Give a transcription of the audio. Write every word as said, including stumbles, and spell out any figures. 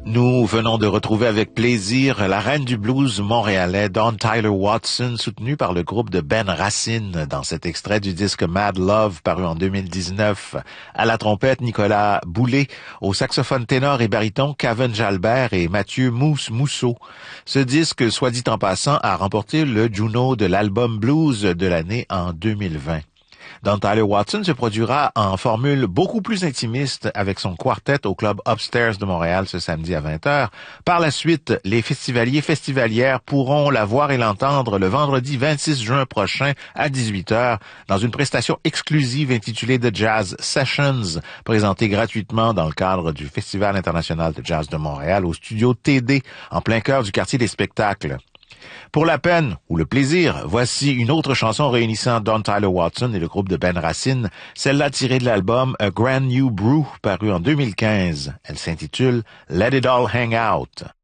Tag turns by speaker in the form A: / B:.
A: Nous venons de retrouver avec plaisir la reine du blues montréalais Dawn Tyler Watson, soutenue par le groupe de Ben Racine dans cet extrait du disque Mad Love paru en deux mille dix-neuf. À la trompette, Nicolas Boulay, au saxophone ténor et baryton, Kevin Jalbert et Mathieu Mousse Mousseau. Ce disque, soit dit en passant, a remporté le Juno de l'album blues de l'année en deux mille vingt. Dawn Tyler Watson se produira en formule beaucoup plus intimiste avec son quartet au club Upstairs de Montréal ce samedi à vingt heures. Par la suite, les festivaliers festivalières pourront la voir et l'entendre le vendredi vingt-six juin prochain à dix-huit heures dans une prestation exclusive intitulée The Jazz Sessions, présentée gratuitement dans le cadre du Festival international de jazz de Montréal au studio T D, en plein cœur du quartier des spectacles. Pour la peine ou le plaisir, voici une autre chanson réunissant Dawn Tyler Watson et le groupe de Ben Racine, celle-là tirée de l'album A Grand New Brew paru en deux mille quinze. Elle s'intitule Let It All Hang Out.